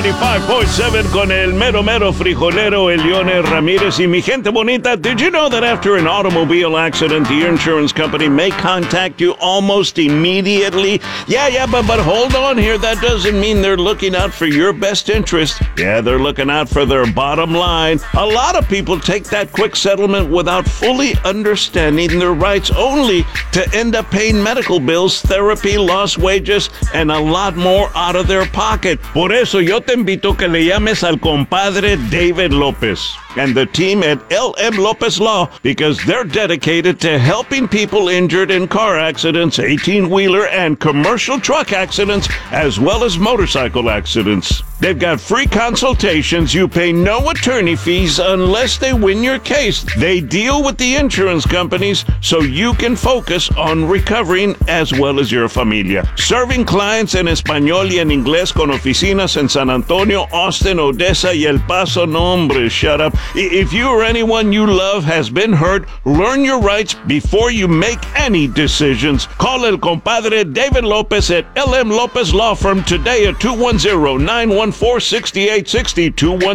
95.7 con el mero mero frijolero Elione Ramírez. Y mi gente bonita, did you know that after an automobile accident, the insurance company may contact you almost immediately? Yeah, but hold on here. That doesn't mean they're looking out for your best interest. Yeah, they're looking out for their bottom line. A lot of people take that quick settlement without fully understanding their rights, only to end up paying medical bills, therapy, lost wages, and a lot more out of their pocket. Por eso yo te invito que le llames al compadre David Lopez and the team at LM Lopez Law, because they're dedicated to helping people injured in car accidents, 18-wheeler and commercial truck accidents, as well as motorcycle accidents. They've got free consultations. You pay no attorney fees unless they win your case. They deal with the insurance companies so you can focus on recovering as well as your familia. Serving clients en español y en inglés con oficinas en San Antonio, Austin, Odessa y El Paso. No, hombre, shut up. If you or anyone you love has been hurt, learn your rights before you make any decisions. Call el compadre David Lopez at LM Lopez Law Firm today at 210-914-6860,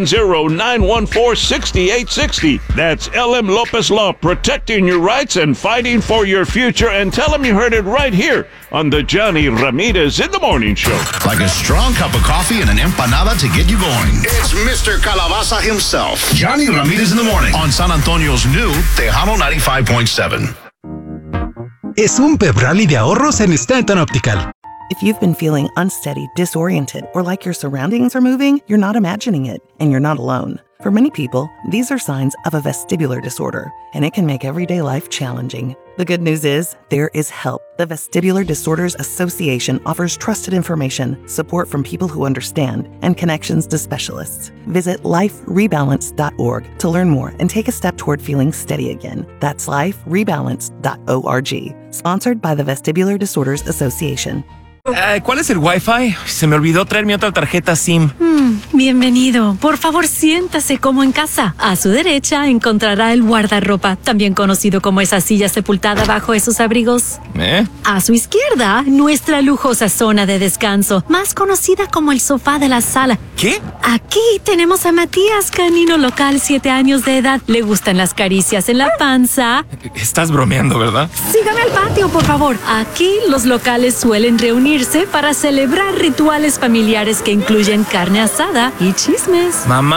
210-914-6860. That's LM Lopez Law, protecting your rights and fighting for your future. And tell them you heard it right here on the Johnny Ramirez in the Morning Show. Like a strong cup of coffee and an empanada to get you going. It's Mr. Calabaza himself. Johnny Ramirez in the Morning on San Antonio's new Tejano 95.7. Es un pep rally de ahorros en Stanton Optical. If you've been feeling unsteady, disoriented, or like your surroundings are moving, you're not imagining it, and you're not alone. For many people, these are signs of a vestibular disorder, and it can make everyday life challenging. The good news is, there is help. The Vestibular Disorders Association offers trusted information, support from people who understand, and connections to specialists. Visit liferebalance.org to learn more and take a step toward feeling steady again. That's liferebalance.org. Sponsored by the Vestibular Disorders Association. ¿Cuál es el Wi-Fi? Se me olvidó traer mi otra tarjeta SIM. Bienvenido. Por favor, siéntase como en casa. A su derecha encontrará el guardarropa, también conocido como esa silla sepultada bajo esos abrigos. A su izquierda, nuestra lujosa zona de descanso, más conocida como el sofá de la sala. ¿Qué? Aquí tenemos a Matías, canino local, 7 años de edad. Le gustan las caricias en la panza. Estás bromeando, ¿verdad? Sígame al patio, por favor. Aquí los locales suelen reunirse para celebrar rituales familiares que incluyen carne asada y chismes. Mamá.